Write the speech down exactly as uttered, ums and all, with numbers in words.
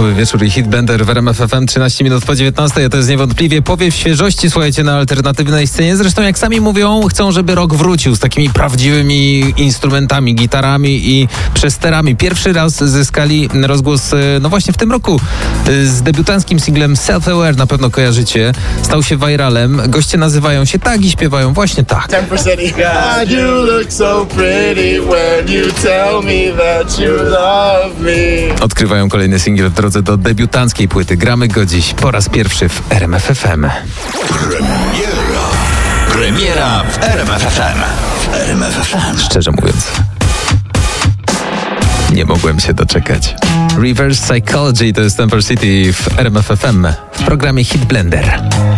Piątkowy wieczór i Hit Blender w R M F F M, trzynaście minut po dziewiętnastej, a to jest niewątpliwie powiew świeżości, słuchajcie, na alternatywnej scenie. Zresztą jak sami mówią, chcą, żeby rock wrócił z takimi prawdziwymi instrumentami, gitarami i przesterami. Pierwszy raz zyskali rozgłos, no właśnie w tym roku, z debiutanckim singlem Self Aware, na pewno kojarzycie. Stał się viralem. Goście nazywają się tak i śpiewają właśnie tak. ten percent God, you look so pretty when you tell me that you love me. Odkrywają kolejny singiel w drodze do debiutanckiej płyty. Gramy go dziś po raz pierwszy w R M F F M. Premiera. Premiera w R M F F M. W R M F F M. Szczerze mówiąc, nie mogłem się doczekać. Reverse Psychology to jest Temple City w R M F F M w programie Hit Blender.